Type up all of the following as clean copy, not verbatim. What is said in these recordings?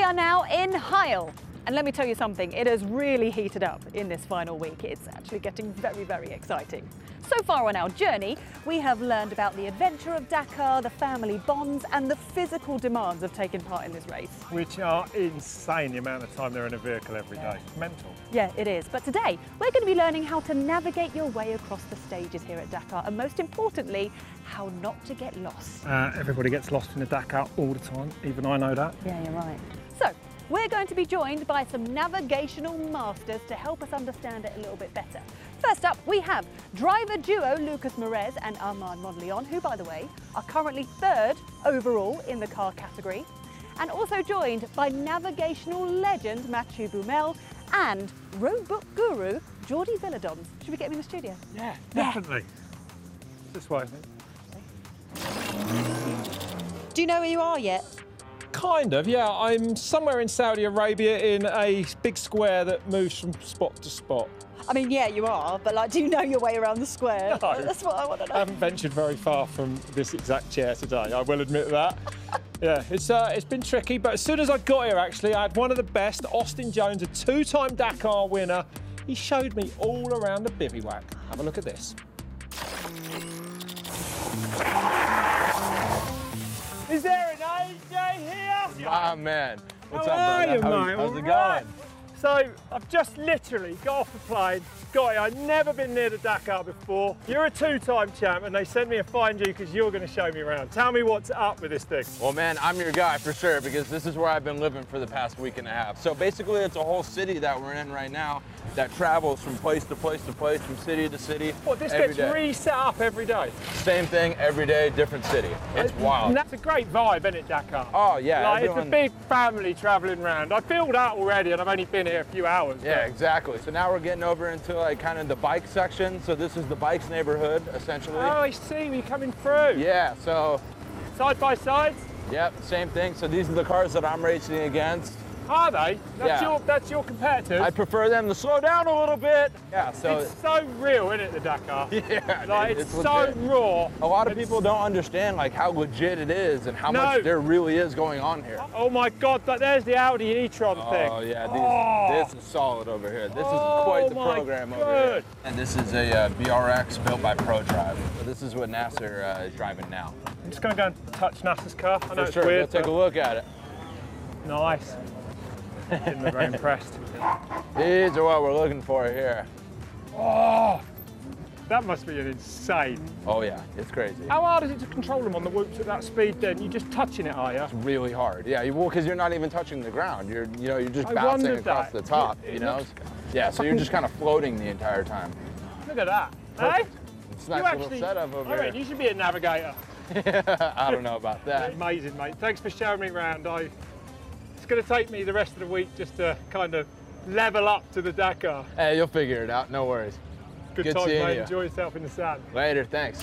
are now in Heil. And let me tell you something, it has really heated up in this final week. It's actually getting very, very exciting. So far on our journey, we have learned about the adventure of Dakar, the family bonds, and the physical demands of taking part in this race. Which are insane, the amount of time they're in a vehicle every day. Mental. Yeah, it is. But today, we're going to be learning how to navigate your way across the stages here at Dakar, and most importantly, how not to get lost. Everybody gets lost in the Dakar all the time, even I know that. Yeah, you're right. So, we're going to be joined by some navigational masters to help us understand it a little bit better. First up, we have driver duo Lucas Merez and Armand Mondeleon, who, by the way, are currently third overall in the car category, and also joined by navigational legend Mathieu Boumel and roadbook guru Jordi Villadons. Should we get him in the studio? Yeah, definitely. This way, I think. Do you know where you are yet? Kind of, yeah. I'm somewhere in Saudi Arabia in a big square that moves from spot to spot. I mean, yeah, you are, but like, do you know your way around the square? No. That's what I want to know. I haven't ventured very far from this exact chair today, I will admit that. Yeah, it's been tricky, but as soon as I got here, actually, I had one of the best, Austin Jones, a two-time Dakar winner. He showed me all around the bivouac. Have a look at this. Is there an AJ here? Ah, man. What's How up, are brother? you, mate? How's it All right. going? So, I've just literally got off the plane, got here. I'd never been near the Dakar before. You're a two-time champ, and they sent me to find you because you're going to show me around. Tell me what's up with this thing. Well, man, I'm your guy for sure because this is where I've been living for the past week and a half. So basically, it's a whole city that we're in right now that travels from place to place to place, from city to city. What, this every gets day. reset up every day? Same thing every day, different city. It's wild. And that's a great vibe, isn't it, Dakar? Oh, yeah. Like, everyone- it's a big family travelling around. I feel that already, and I've only been here a few hours. Yeah, exactly. So now we're getting over into like kind of the bike section. So this is the bikes neighborhood, essentially. Oh, I see. We're coming through. Yeah, so, Side by side. yep, same thing. So these are the cars that I'm racing against. Are they? Yeah. That's your competitors. I prefer them to slow down a little bit. Yeah, so. It's so real, isn't it, the Dakar? Yeah, Like, dude, it's so legit. raw. A lot of It's- people don't understand like how legit it is and how No. much there really is going on here. Oh my God, there's the Audi e-tron thing. Oh yeah, Oh. this is solid over here. This is Oh, quite the my program over God. here. And this is a BRX built by ProDrive. So this is what Nasser is driving now. I'm just going to go and touch Nasser's car. I know For it's sure, weird, go take a look at it. but nice. I'm very impressed. These are what we're looking for here. Oh, that must be an insane. Oh yeah, it's crazy. How hard is it to control them on the whoops at that speed then? You're just touching it, are you? It's really hard. Yeah, because you're not even touching the ground. You're just I bouncing wondered across that. the top. It You know. looks- Yeah, so you're just kind of floating the entire time. Look at that. Perfect. Hey? It's a nice little setup I over reckon here. you should be a navigator. I don't know about that. Amazing, mate. Thanks for showing me around. It's going to take me the rest of the week just to kind of level up to the Dakar. Hey, you'll figure it out. No worries. Good Good time, seeing mate. you. Enjoy yourself in the sun. Later. Thanks.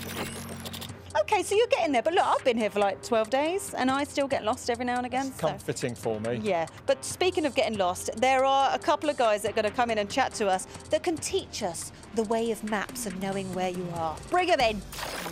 Okay, so you're getting there, but look, I've been here for like 12 days and I still get lost every now and again. so- Comforting for me. Yeah, but speaking of getting lost, there are a couple of guys that are going to come in and chat to us that can teach us the way of maps and knowing where you are. Bring them in.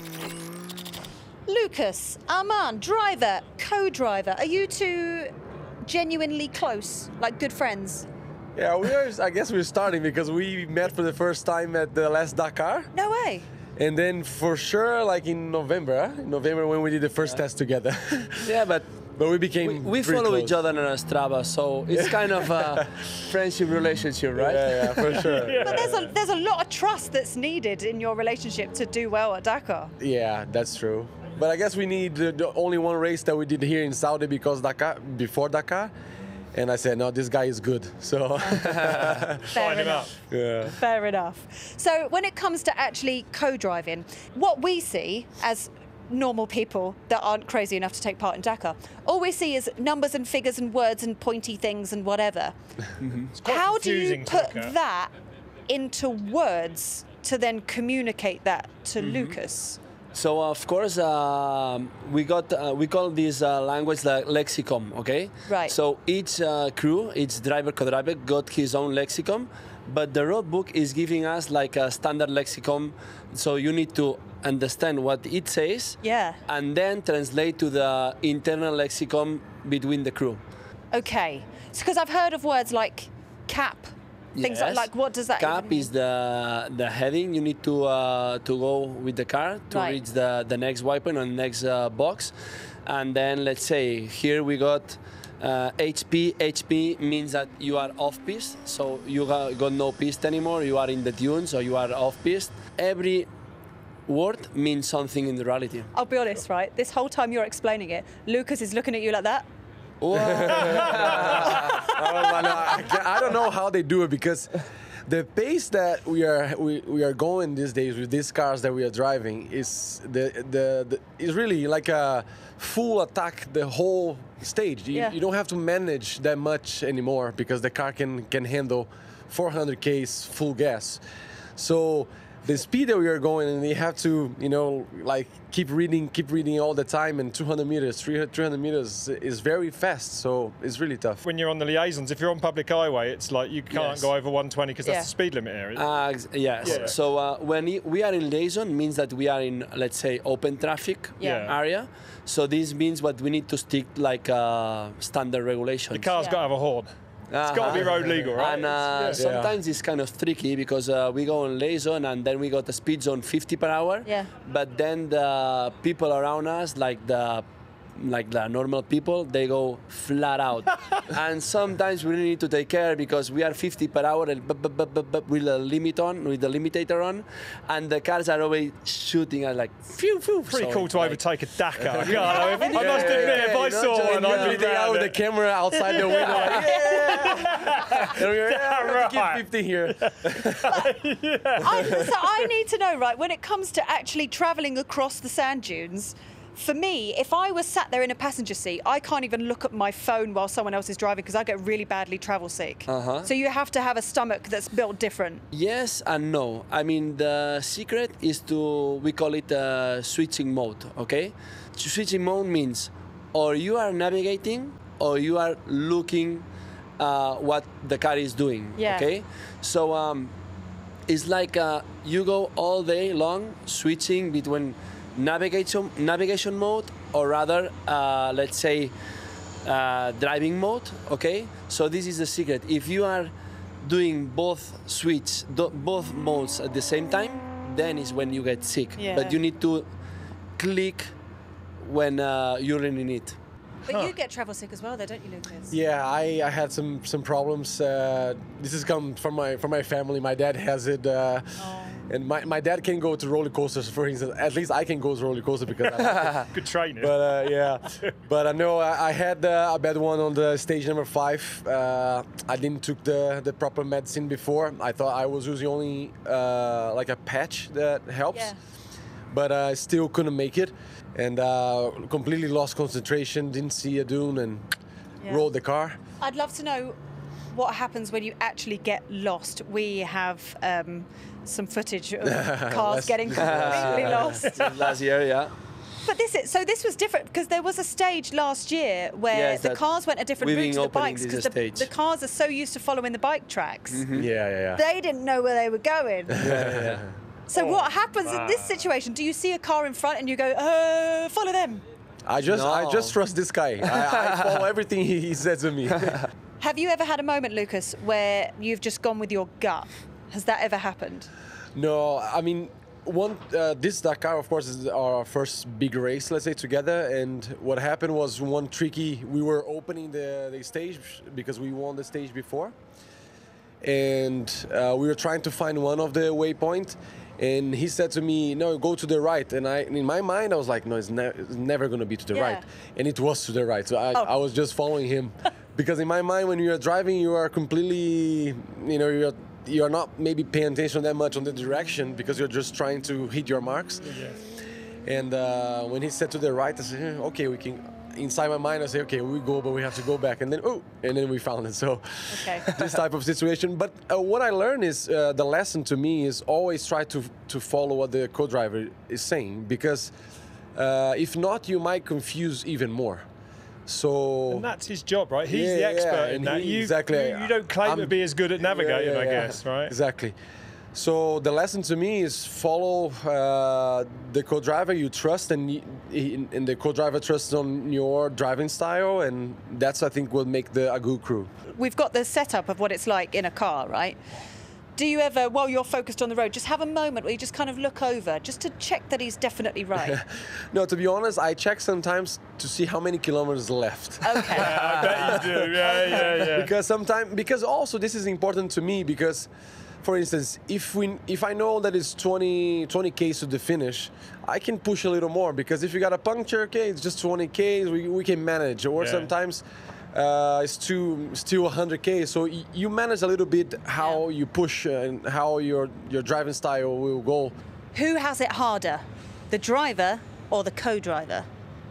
Lucas, Armand, driver, co-driver, are you two genuinely close, like good friends? Yeah, I guess we're starting because we met for the first time at the last Dakar. No way. And then for sure, like in November when we did the first test together. Yeah, but we became we pretty follow close. each other on Strava, so it's kind of a friendship relationship, right? Yeah, for sure. But there's a lot of trust that's needed in your relationship to do well at Dakar. Yeah, that's true. But I guess we need the only one race that we did here in Saudi before Dakar. And I said, no, this guy is good. So, Fair Sign him enough. yeah. Fair enough. So when it comes to actually co-driving, what we see as normal people that aren't crazy enough to take part in Dakar, all we see is numbers and figures and words and pointy things and whatever. quite How do you confusing to put look at. that into words to then communicate that to Lucas? So of course we call this language the lexicon, okay? Right. So each crew, each driver, co-driver got his own lexicon, but the road book is giving us like a standard lexicon. So you need to understand what it says, Yeah. and then translate to the internal lexicon between the crew. Okay. Because I've heard of words like cap. Things Yes. like what does that Cap even mean? is the heading you need to go with the car to Right. reach the next waypoint or next box. And then let's say here we got HP. HP means that you are off piste, so you got no piste anymore. You are in the dunes, so you are off piste. Every word means something in the reality. I'll be honest, right? This whole time you're explaining it, Lucas is looking at you like that. I don't know how they do it because the pace that we are going these days with these cars that we are driving is is really like a full attack the whole stage. Yeah. You don't have to manage that much anymore because the car can handle 400 k's full gas. So the speed that we are going, and you have to, like keep reading all the time, and 200 meters, 300 meters is very fast, so it's really tough. When you're on the liaisons, if you're on public highway, it's like you can't Yes. go over 120 because Yeah. that's the speed limit area. Yes. Yeah. So when we are in liaison, means that we are in, let's say, open traffic Yeah. area. So this means what we need to stick like standard regulations. The car's Yeah. got to have a horn. It's got to be road legal, right? And It's- sometimes it's kind of tricky because we go on liaison and then we got the speed zone 50 per hour. Yeah. But then the people around us, like the normal people, they go flat out. And sometimes we really need to take care because we are 50 per hour and with the limitator on, and the cars are always shooting at like phew, phew. Pretty So cool it's to like- overtake a Dakar. I must admit, if I saw one, I'd be They down out with there. the camera outside the window. Like, yeah. And we're Right. keep 50 here. So I need to know, right, when it comes to actually travelling across the sand dunes, for me, if I was sat there in a passenger seat, I can't even look at my phone while someone else is driving because I get really badly travel sick. So you have to have a stomach that's built different. Yes and no. I mean, the secret is we call it switching mode, okay? Switching mode means or you are navigating or you are looking what the car is doing, Yeah. okay? So it's like you go all day long switching between navigation mode or rather, let's say, driving mode, okay? So this is the secret. If you are doing both modes at the same time, then is when you get sick. Yeah. But you need to click when you're in it. But you get travel sick as well, though, don't you, Lucas? Yeah, I had some problems. This has come from my family. My dad has it, and my dad can go to roller coasters, for instance. At least I can go to roller coaster because I like it. Good training. But yeah, but I know I had a bad one on the stage number 5. I didn't took the proper medicine before. I thought I was using only like a patch that helps, Yeah. but I still couldn't make it, and completely lost concentration. Didn't see a dune and Yeah. rolled the car. I'd love to know what happens when you actually get lost. We have some footage of cars getting completely lost. Last year, yeah. But this was different because there was a stage last year where Yes, the that cars went a different we've route been to the opening bikes this because stage. the cars are so used to following the bike tracks. Yeah. They didn't know where they were going. So what happens in this situation? Do you see a car in front and you go, follow them? I just trust this guy. I follow everything he says to me. Have you ever had a moment, Lucas, where you've just gone with your gut? Has that ever happened? No, I mean, this Dakar, of course, is our first big race, let's say, together. And what happened was we were opening the stage because we won the stage before. And we were trying to find one of the waypoint. And he said to me, no, go to the right. And in my mind, I was like, no, it's never going to be to the Yeah. right. And it was to the right. So I was just following him. Because in my mind, when you are driving, you are completely, you're not maybe paying attention that much on the direction because you're just trying to hit your marks. And when he said to the right, I said, okay, we can. Inside my mind, I say, okay, we go, but we have to go back. And then we found it. So Okay. this type of situation. But what I learned is the lesson to me is always try to follow what the co-driver is saying, because if not, you might confuse even more. So And that's his job, right? He's the expert in and that. exactly. You don't claim to be as good at navigating, I guess, right? Exactly. So the lesson to me is follow the co-driver you trust, and the co-driver trusts on your driving style, and that's, I think, will make a good crew. We've got the setup of what it's like in a car, right? Do you ever, while you're focused on the road, just have a moment where you just kind of look over just to check that he's definitely right? No, to be honest, I check sometimes to see how many kilometers left. Okay. I bet you do. Yeah. Because also this is important to me because, for instance, if I know that it's 20 Ks to the finish, I can push a little more, because if you got a puncture, okay, it's just 20 Ks, we can manage. Or sometimes it's still 100 Ks, so you manage a little bit how you push and how your driving style will go. Who has it harder, the driver or the co-driver?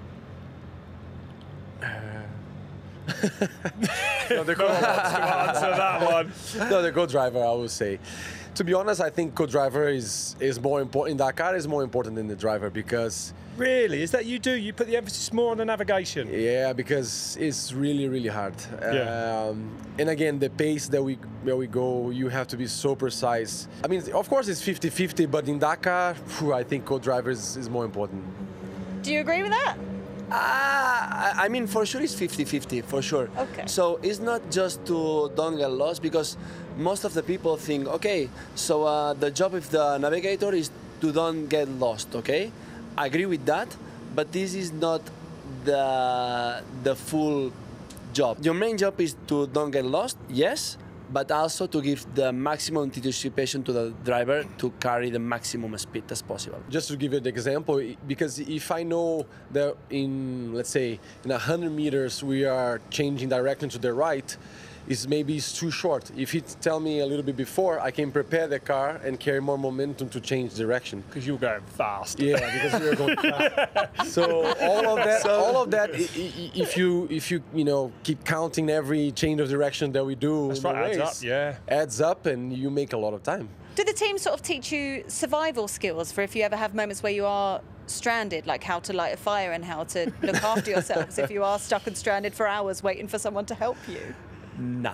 No, the Answer that one. No, the co-driver, I would say. To be honest, I think co-driver is more important. In Dakar is more important than the driver, because Really? Is that you do? You put the emphasis more on the navigation? yeah, because it's really hard. Yeah. And again, the pace that we go, you have to be so precise. I mean, of course, it's 50-50, but in Dakar, I think co-driver is more important. Do you agree with that? I mean, for sure it's 50-50, for sure. Okay. So it's not just to don't get lost, because most of the people think, okay, so the job of the navigator is to don't get lost, okay? I agree with that, but this is not the full job. Your main job is to don't get lost, yes, but also to give the maximum anticipation to the driver to carry the maximum speed as possible. Just to give you an example, because if I know that let's say, in 100 meters we are changing direction to the right, it's too short. If he tell me a little bit before, I can prepare the car and carry more momentum to change direction. Because you're going fast. Yeah, because we are going fast. So all of that, if you keep counting every change of direction that we do, That's in the right, adds race, up, yeah. adds up, and you make a lot of time. Do the team sort of teach you survival skills for if you ever have moments where you are stranded, like how to light a fire and how to look after yourselves if you are stuck and stranded for hours waiting for someone to help you? Nah.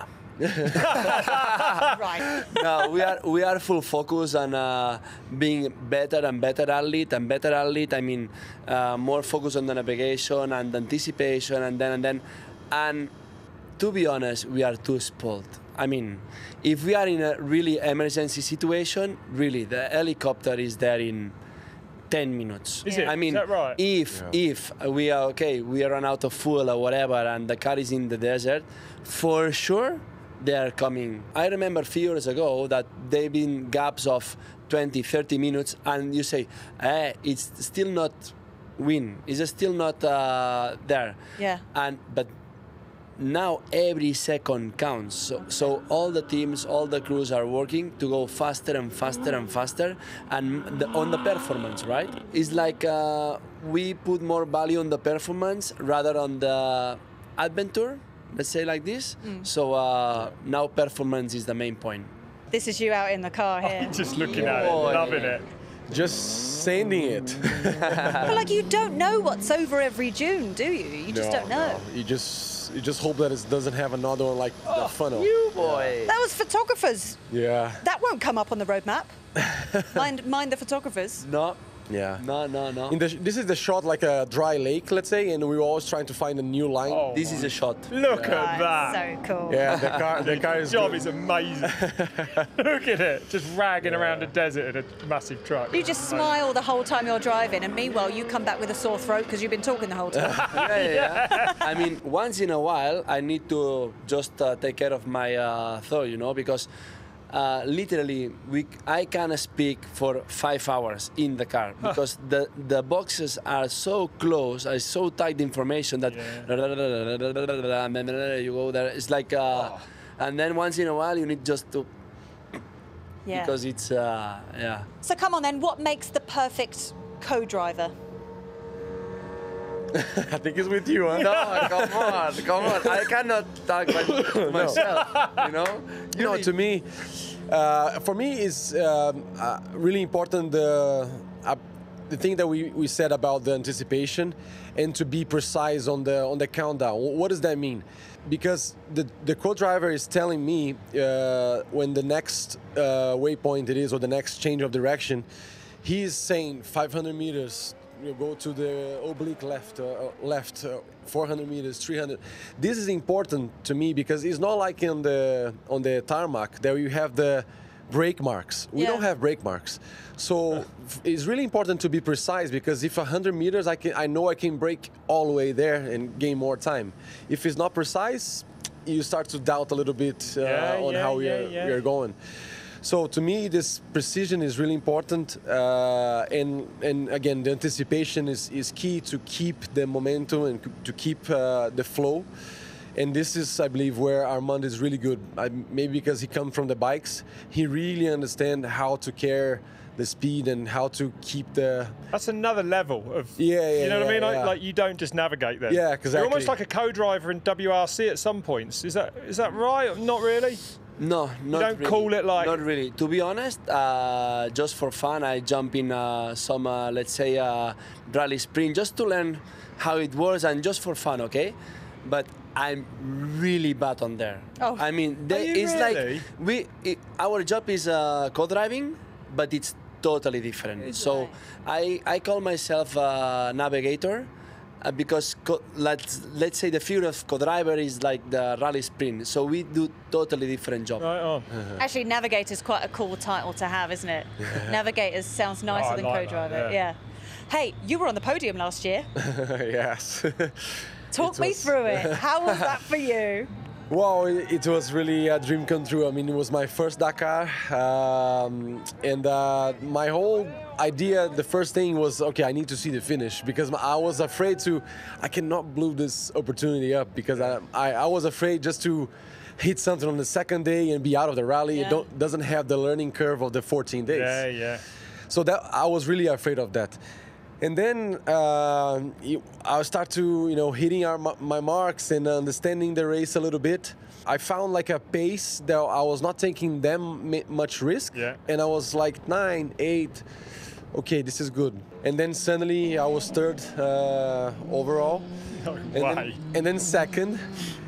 Right. No, we are full focus on being better and better athlete. I mean, more focus on the navigation and the anticipation, and then. And to be honest, we are too spoiled. I mean, if we are in a really emergency situation, really, the helicopter is there in 10 minutes. Is it? I mean, Is that right? if we are okay, we run out of fuel or whatever, and the car is in the desert, for sure they are coming. I remember a few years ago that they've been gaps of 20, 30 minutes, and you say, it's still not win. It's still not there. Yeah. But now every second counts. So all the teams, all the crews are working to go faster and faster and faster, and on the performance, right? It's like we put more value on the performance rather on the adventure, let's say like this. So now performance is the main point. This is you out in the car here. Just looking at it, loving it. Just sending it. But like, you don't know what's over every dune, do you? You just don't know. No. You just hope that it doesn't have another one like the funnel. You boy. That was photographers. Yeah. That won't come up on the roadmap. mind the photographers. No. Yeah. No. This is the shot like a dry lake, let's say, and we were always trying to find a new line. Oh, This is a shot. look at Right, that. so cool. Yeah, the car is job good. is amazing. Look at it, just ragging around a desert in a massive truck. You just smile the whole time you're driving, and meanwhile you come back with a sore throat because you've been talking the whole time. Yeah. I mean, once in a while, I need to just take care of my throat, because literally I can speak for 5 hours in the car because the boxes are so close, are so tight information that you go there. It's like, and then once in a while you need just to, because it's, yeah. So come on then, what makes the perfect co-driver? I think it's with you, huh? No, come on. I cannot talk by myself, No, to me, for me, it's really important the thing that we said about the anticipation and to be precise on the countdown. What does that mean? Because the co-driver is telling me when the next waypoint it is or the next change of direction, he's saying 500 meters, you go to the oblique left, 400 meters, 300. This is important to me because it's not like on the tarmac that you have the brake marks. We don't have brake marks. So it's really important to be precise because if 100 meters, I know I can brake all the way there and gain more time. If it's not precise, you start to doubt a little bit on how we are going. So to me, this precision is really important, and again, the anticipation is key to keep the momentum and to keep the flow. And this is, I believe, where Armand is really good. Maybe because he comes from the bikes, he really understands how to carry the speed and how to keep the... That's another level of... You know what I mean? Like you don't just navigate there. Yeah, exactly. You're almost like a co-driver in WRC at some points. Is that right? Not really? No, not don't really. call it like... Not really. To be honest, just for fun, I jump in some, let's say, rally sprint just to learn how it works and just for fun, okay? But I'm really bad on there. Oh. I mean, it's really? Our job is co-driving, but it's totally different. So I call myself a navigator because let's say the field of co-driver is like the rally sprint. So we do totally different job. Right on. Actually, navigator's quite a cool title to have, isn't it? Navigator sounds nicer than like co-driver. that, yeah. Hey, you were on the podium last year. Yes. Talk me through it. How was that for you? Wow, it was really a dream come true. I mean, it was my first Dakar, and my whole idea, the first thing was, okay, I need to see the finish because I was afraid I cannot blow this opportunity up because I was afraid just to hit something on the second day and be out of the rally. Yeah. It doesn't have the learning curve of the 14 days. Yeah. So I was really afraid of that. And then I start to, hitting my marks and understanding the race a little bit. I found like a pace that I was not taking them much risk. Yeah. And I was like 9, 8, okay, this is good. And then suddenly I was third overall. Why? And then second.